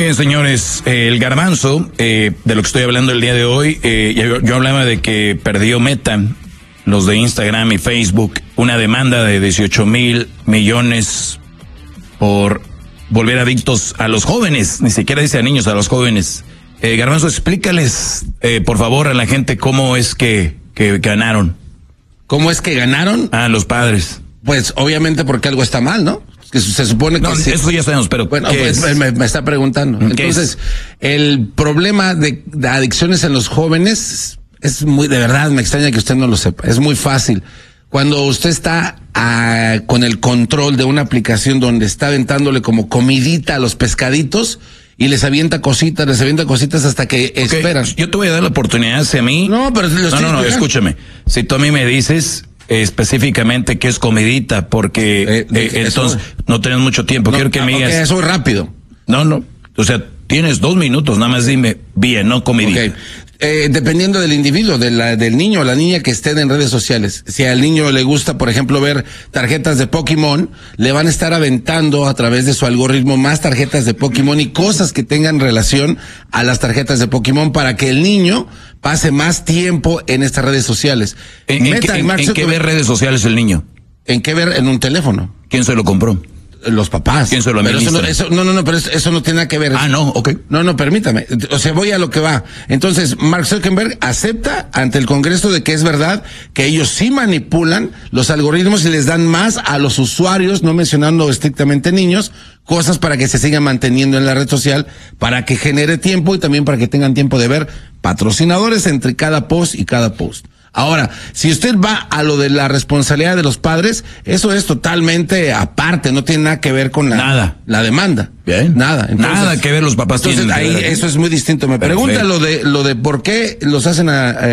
Bien, señores, el Garbanzo, de lo que estoy hablando el día de hoy, yo hablaba de que perdió Meta, los de Instagram y Facebook, una demanda de 18,000 millones por volver adictos a los jóvenes, ni siquiera dice a niños, a los jóvenes. Garbanzo, explícales, por favor, a la gente cómo es que ganaron. ¿Cómo es que ganaron? A los padres. Pues obviamente porque algo está mal, ¿no? Que se supone que... No, eso ya sabemos, pero bueno, pues me está preguntando. Entonces, el problema de adicciones en los jóvenes es muy, de verdad, me extraña que usted no lo sepa. Es muy fácil. Cuando usted está con el control de una aplicación donde está aventándole como comidita a los pescaditos y les avienta cositas hasta que esperan. Yo te voy a dar la oportunidad, si a mí... No, pero... No, escúchame. Si tú a mí me dices... específicamente qué es comidita, porque entonces no tenés mucho tiempo. Quiero que me digas. Eso es rápido. No. O sea, tienes 2 minutos, nada más dime bien, no comidita. Okay. Dependiendo del individuo, del niño o la niña que estén en redes sociales. Si al niño le gusta, por ejemplo, ver tarjetas de Pokémon, le van a estar aventando a través de su algoritmo más tarjetas de Pokémon y cosas que tengan relación a las tarjetas de Pokémon para que el niño pase más tiempo en estas redes sociales. ¿En qué ver redes sociales el niño? ¿En qué ver? En un teléfono. ¿Quién se lo compró? Los papás. ¿Quién se lo administra? Pero eso no tiene nada que ver. No, ok. No, permítame. O sea, voy a lo que va. Entonces, Mark Zuckerberg acepta ante el Congreso de que es verdad que ellos sí manipulan los algoritmos y les dan más a los usuarios, no mencionando estrictamente niños, cosas para que se sigan manteniendo en la red social, para que genere tiempo y también para que tengan tiempo de ver patrocinadores entre cada post y cada post. Ahora, si usted va a lo de la responsabilidad de los padres, eso es totalmente aparte, no tiene nada que ver con la demanda. Bien. Nada. Entonces, nada que ver los papás tienen. Ahí eso es muy distinto. Me pregunta lo de por qué los hacen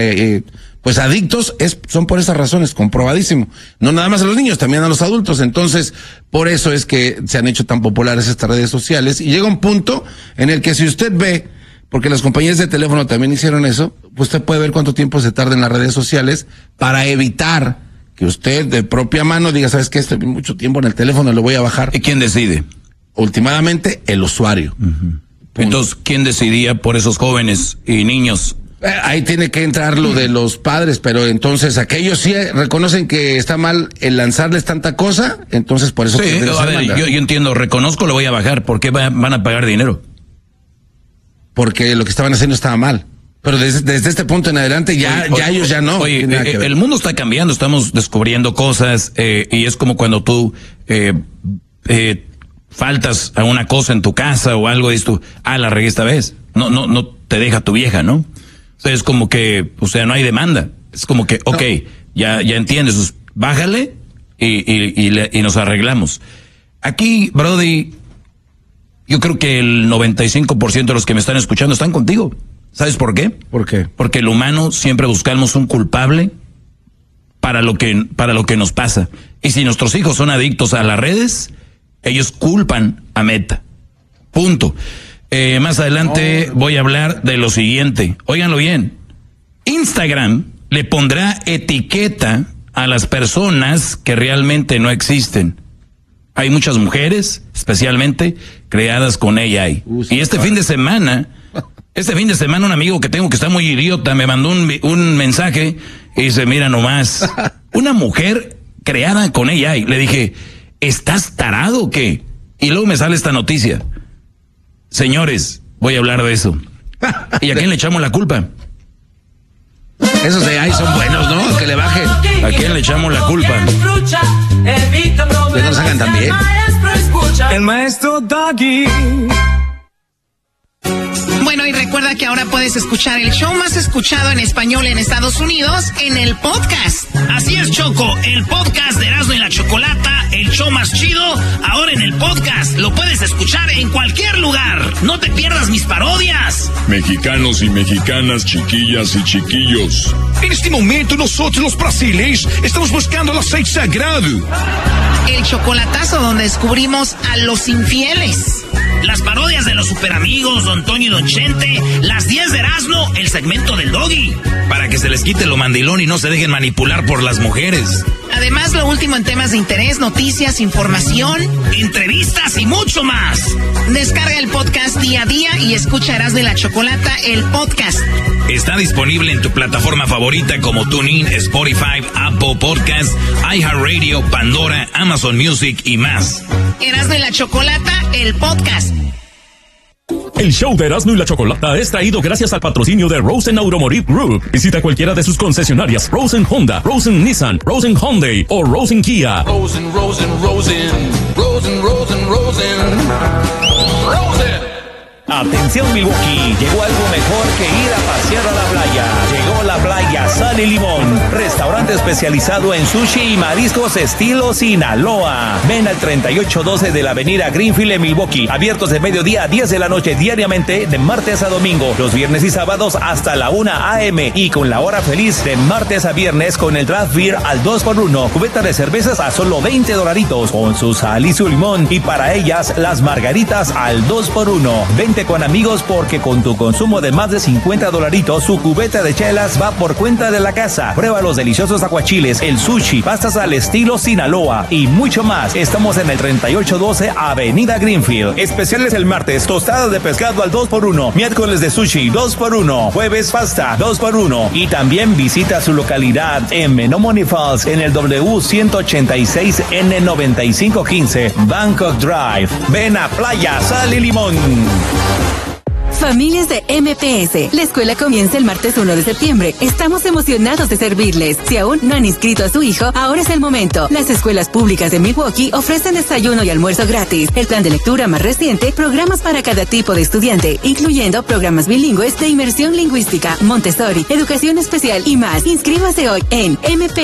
pues adictos, son por esas razones, comprobadísimo. No nada más a los niños, también a los adultos. Entonces, por eso es que se han hecho tan populares estas redes sociales y llega un punto en el que si usted ve, porque las compañías de teléfono también hicieron eso, pues usted puede ver cuánto tiempo se tarda en las redes sociales para evitar que usted de propia mano diga, ¿sabes qué? Estoy mucho tiempo en el teléfono, lo voy a bajar. ¿Y quién decide? Últimamente, el usuario. Uh-huh. Entonces, ¿quién decidía por esos jóvenes y niños? Ahí tiene que entrar lo de los padres, pero entonces aquellos sí reconocen que está mal el lanzarles tanta cosa, entonces por eso... Sí, a ver, yo entiendo, reconozco, lo voy a bajar, ¿por qué van a pagar dinero? Porque lo que estaban haciendo estaba mal. Pero desde este punto en adelante ellos ya no. Oye, el mundo está cambiando, estamos descubriendo cosas y es como cuando tú faltas a una cosa en tu casa o algo y dices tú, la regué esta vez. No te deja tu vieja, ¿no? O sea, es como que, no hay demanda. Es como que, ya entiendes, pues, bájale y nos arreglamos. Aquí, Brody, yo creo que el 95% de los que me están escuchando están contigo. ¿Sabes por qué? ¿Por qué? Porque el humano siempre buscamos un culpable para lo que nos pasa. Y si nuestros hijos son adictos a las redes, ellos culpan a Meta. Punto. Más adelante voy a hablar de lo siguiente. Óiganlo bien. Instagram le pondrá etiqueta a las personas que realmente no existen. Hay muchas mujeres, especialmente, creadas con AI. Y este fin de semana, un amigo que tengo que está muy idiota me mandó un mensaje y dice, mira nomás, una mujer creada con AI. Le dije, ¿estás tarado o qué? Y luego me sale esta noticia. Señores, voy a hablar de eso. ¿Y a quién le echamos la culpa? Esos de AI son buenos, ¿no? Que le bajen. ¿A quién le echamos la culpa? Que nos hagan también. El maestro Doggy. Bueno, y recuerda que ahora puedes escuchar el show más escuchado en español en Estados Unidos en el podcast. Así es, Choco, el podcast de Erasmo y la Chocolata, el show más chido, ahora en el podcast. Lo puedes escuchar en cualquier lugar. No te pierdas mis parodias. Mexicanos y mexicanas, chiquillas y chiquillos. En este momento nosotros los brasileños estamos buscando el aceite sagrado. El chocolatazo donde descubrimos a los infieles. Las parodias de los superamigos, Don Toño y Don Chente, las 10 de Erasmo, el segmento del Doggy. Para que se les quite lo mandilón y no se dejen manipular por las mujeres. Además, lo último en temas de interés, noticias, información, entrevistas y mucho más. Descarga el podcast día a día y escucha Erasmo y la Chocolata, el podcast. Está disponible en tu plataforma favorita como TuneIn, Spotify, Apple Podcasts, iHeartRadio, Pandora, Amazon Music y más. Erasmo y la Chocolata, el podcast. El show de Erasmo y la Chocolata es traído gracias al patrocinio de Rosen Automotive Group. Visita cualquiera de sus concesionarias: Rosen Honda, Rosen Nissan, Rosen Hyundai o Rosen Kia. Rosen. Atención Milwaukee, llegó algo mejor que ir a pasear a la playa. Llegó la playa Sal y Limón, restaurante especializado en sushi y mariscos estilo Sinaloa. Ven al 3812 de la avenida Greenfield en Milwaukee, abiertos de mediodía a 10 de la noche diariamente de martes a domingo, los viernes y sábados hasta la 1 a.m. y con la hora feliz de martes a viernes con el draft beer al 2x1, cubeta de cervezas a solo $20 con su sal y su limón y para ellas las margaritas al 2x1. Vente con amigos porque con tu consumo de más de $50 su cubeta de chelas va por cuenta de la casa. Prueba los deliciosos aguachiles, el sushi, pastas al estilo Sinaloa y mucho más. Estamos en el 3812 Avenida Greenfield. Especiales el martes, tostadas de pescado al 2x1, miércoles de sushi 2x1, jueves pasta 2x1 y también visita su localidad en Menomonee Falls en el W186N9515 Bangkok Drive. Ven a Playa Sal y Limón. Familias de MPS, la escuela comienza el martes 1 de septiembre. Estamos emocionados de servirles. Si aún no han inscrito a su hijo, ahora es el momento. Las escuelas públicas de Milwaukee ofrecen desayuno y almuerzo gratis. El plan de lectura más reciente, programas para cada tipo de estudiante, incluyendo programas bilingües de inmersión lingüística, Montessori, educación especial y más. Inscríbase hoy en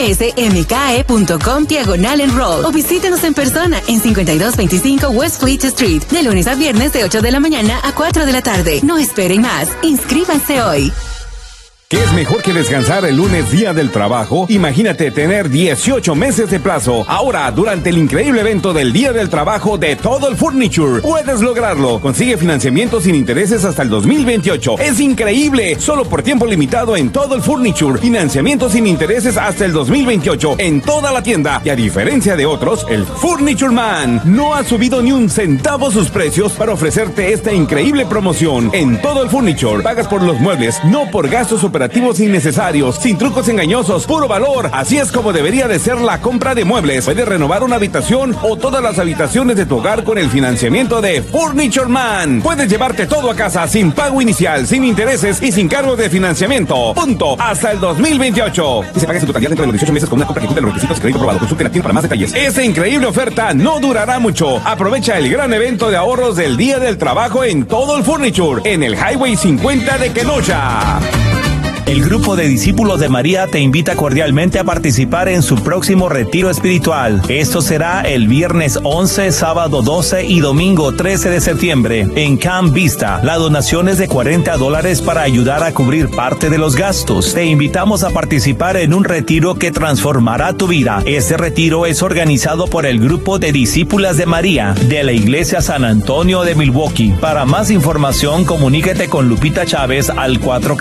mpsmke.com/enroll o visítenos en persona en 5225 West Fleet Street, de lunes a viernes de 8 de la mañana a 4 de la tarde. No esperen más. Inscríbanse hoy. ¿Qué es mejor que descansar el lunes, día del trabajo? Imagínate tener 18 meses de plazo. Ahora, durante el increíble evento del Día del Trabajo de Todo el Furniture, puedes lograrlo. Consigue financiamiento sin intereses hasta el 2028. ¡Es increíble! Solo por tiempo limitado en Todo el Furniture. Financiamiento sin intereses hasta el 2028 en toda la tienda. Y a diferencia de otros, el Furniture Man no ha subido ni un centavo sus precios para ofrecerte esta increíble promoción. En Todo el Furniture, pagas por los muebles, no por gastos operativos innecesarios, sin trucos engañosos, puro valor. Así es como debería de ser la compra de muebles. Puedes renovar una habitación o todas las habitaciones de tu hogar con el financiamiento de Furniture Man. Puedes llevarte todo a casa sin pago inicial, sin intereses y sin cargos de financiamiento. Punto. Hasta el 2028. Y se paga en su totalidad dentro de los 18 meses con una compra que cumple los requisitos de crédito aprobado. Consulte la tienda para más detalles. Esta increíble oferta no durará mucho. Aprovecha el gran evento de ahorros del Día del Trabajo en Todo el Furniture, en el Highway 50 de Kenosha. El grupo de discípulos de María te invita cordialmente a participar en su próximo retiro espiritual. Esto será el viernes 11, sábado 12 y domingo 13 de septiembre en Camp Vista. La donación es de $40 para ayudar a cubrir parte de los gastos. Te invitamos a participar en un retiro que transformará tu vida. Este retiro es organizado por el grupo de discípulas de María de la Iglesia San Antonio de Milwaukee. Para más información, comuníquete con Lupita Chávez al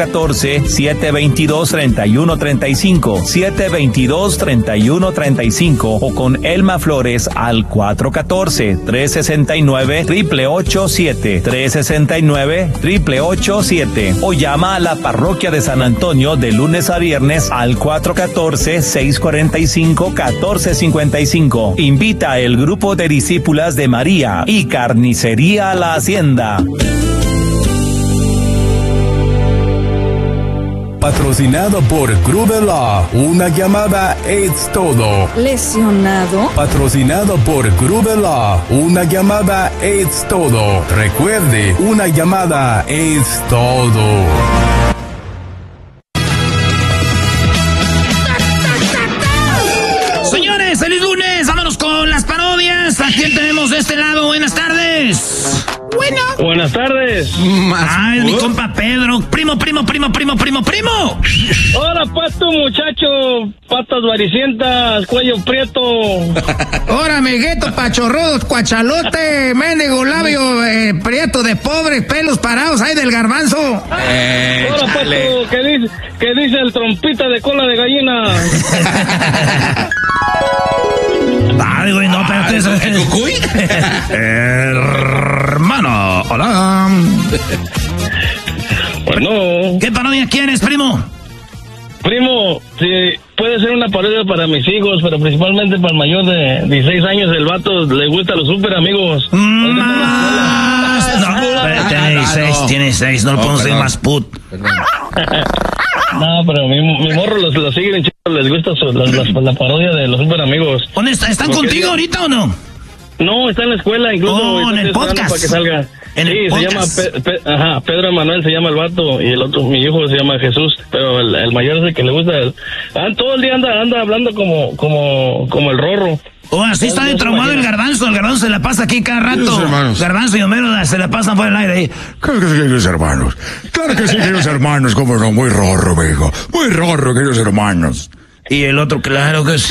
414-722-3135, 722-3135 o con Elma Flores al 414-369-8887, 369-8887 o llama a la parroquia de San Antonio de lunes a viernes al 414-645-1455. Invita el grupo de discípulas de María y Carnicería a la Hacienda. Patrocinado por Gruber Law. Una llamada es todo. ¿Lesionado? Patrocinado por Gruber Law. Una llamada es todo. Recuerde, una llamada es todo. Señores, feliz lunes. Vámonos con las parodias. ¿A quién tenemos de este lado? Buenas tardes. Bueno. Buenas tardes. Ah, es mi compa Pedro. Primo. Hola, pues tu muchacho. Patas varicientas, cuello prieto. Hola, amiguito, pachorrudos, cuachalote, mendigo labio, prieto de pobre, pelos parados ahí del garbanzo. Hola, pues tu, ¿qué dice el trompita de cola de gallina? Ay, güey, no, espérate. ¿El cucuy? Hermano, hola. Pues no. ¿Qué parodia quieres, primo? Primo, sí, puede ser una parodia para mis hijos, pero principalmente para el mayor de 16 años. El vato le gusta los super amigos. Tiene 6, no lo podemos decir más put. No, pero mi morro los sigue en chido, les gusta la parodia de los super amigos. ¿Dónde están contigo ahorita o no? No, está en la escuela, incluso. En el podcast. Para que salga. En el podcast. Se llama Pedro Emanuel, se llama el vato, y el otro, mi hijo, se llama Jesús, pero el mayor es el que le gusta. Todo el día anda hablando como el Rorro. Así está de traumado el Garbanzo se la pasa aquí cada rato. Garbanzo y Homero se la pasan por el aire ahí. Claro que sí, queridos hermanos. Claro que sí, queridos hermanos, cómo no, muy rorro, mijo. Muy rorro, queridos hermanos. Y el otro, claro que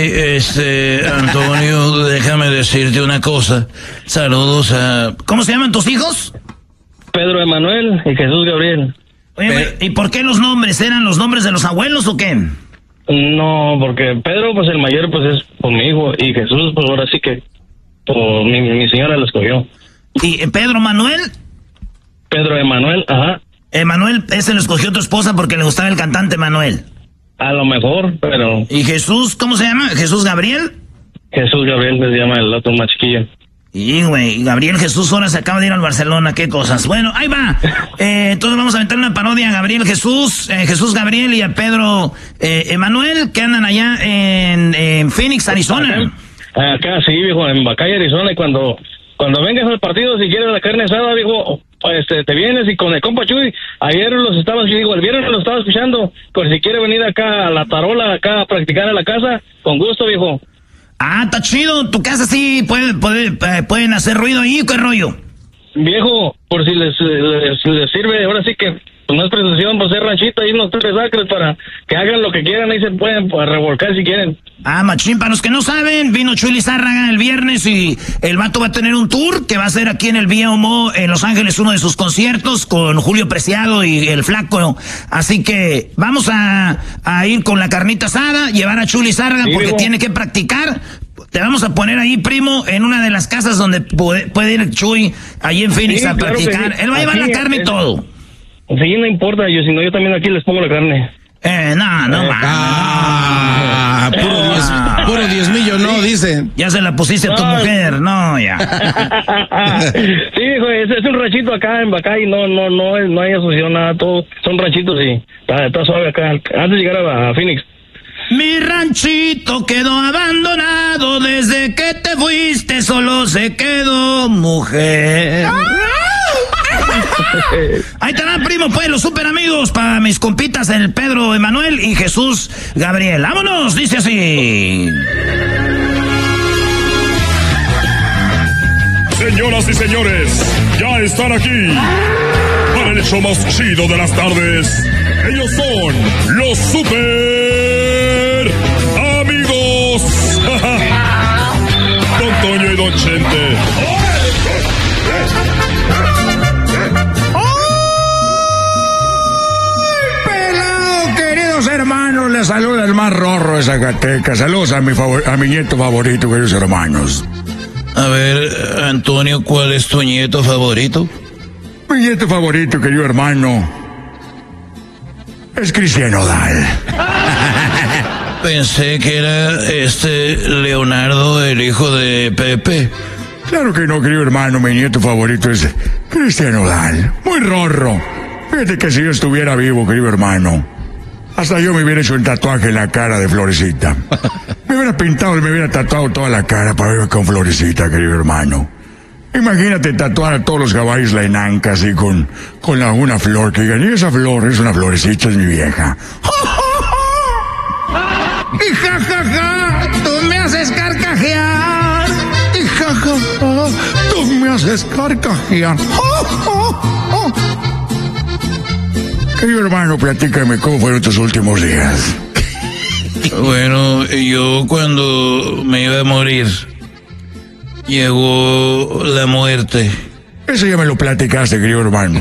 sí, Antonio, déjame decirte una cosa. Saludos a... ¿Cómo se llaman tus hijos? Pedro Emanuel y Jesús Gabriel. Oye, ¿y por qué los nombres? ¿Eran los nombres de los abuelos o qué? No, porque Pedro, pues el mayor, pues es por mi hijo, y Jesús, pues ahora sí que por mi señora lo escogió. ¿Y Pedro Manuel? Pedro Emanuel, ajá. Emanuel, ese lo escogió tu esposa porque le gustaba el cantante Manuel. A lo mejor, pero... ¿Y Jesús, cómo se llama? ¿Jesús Gabriel? Jesús Gabriel se llama el otro más chiquillo. Y, güey, Gabriel Jesús ahora se acaba de ir al Barcelona, qué cosas. Bueno, ahí va. Entonces vamos a meter una parodia a Gabriel Jesús, Jesús Gabriel y a Pedro Emanuel, que andan allá en Phoenix, Arizona. Acá sí, viejo, en Bacay, Arizona, y cuando vengas al partido, si quieres la carne asada, viejo, te vienes, y con el compa Chuy, ayer el viernes lo estaba escuchando, por si quiere venir acá a la tarola, acá a practicar a la casa, con gusto, viejo. Está chido, tu casa sí pueden hacer ruido ahí, ¿qué rollo? Viejo, por si les sirve, ahora sí que pues no es presentación, por ser ranchito, ahí unos 3 acres para que hagan lo que quieran, ahí se pueden revolcar si quieren. Machín, para los que no saben, vino Chuy Lizárraga el viernes y el vato va a tener un tour que va a hacer aquí en el BMO en Los Ángeles, uno de sus conciertos con Julio Preciado y el Flaco. Así que vamos a ir con la carnita asada, llevar a Chuy Lizárraga porque tiene que practicar. Te vamos a poner ahí, primo, en una de las casas donde puede ir Chuy, allí en Phoenix, a practicar. Él va a llevar la carne y todo. Sí, no importa, yo también aquí les pongo la carne. Puro diezmillo, no, dicen. Ya se la pusiste a tu mujer, no, ya. Sí, hijo, es un ranchito acá en Bacay, no hay asociación, nada, todo son ranchitos y está suave acá, antes de llegar a Phoenix. Mi ranchito quedó abandonado, desde que te fuiste solo se quedó mujer. Ahí te van, primo, pues, los super amigos para mis compitas, el Pedro Emanuel y Jesús Gabriel. ¡Vámonos! Dice así. Señoras y señores, ya están aquí para el show más chido de las tardes. Ellos son los super amigos. Don Toño y Don Chente. Hermanos, les saluda el más rorro de Zacatecas. Saludos a mi nieto favorito, queridos hermanos. A ver, Antonio, ¿cuál es tu nieto favorito? Mi nieto favorito, querido hermano, es Cristian Nodal. Pensé que era Leonardo, el hijo de Pepe. Claro que no, querido hermano, mi nieto favorito es Cristian Nodal. Muy rorro. Fíjate que si yo estuviera vivo, querido hermano, hasta yo me hubiera hecho un tatuaje en la cara de Florecita. Me hubiera pintado y me hubiera tatuado toda la cara para verme con Florecita, querido hermano. Imagínate tatuar a todos los caballos la enanca así con una flor que digan, y esa flor es una florecita, es mi vieja. Y jajaja, tú me haces carcajear. Y jajaja, tú me haces carcajear. Querido hermano, platícame cómo fueron tus últimos días. Bueno, yo cuando me iba a morir, llegó la muerte. Eso ya me lo platicaste, querido hermano.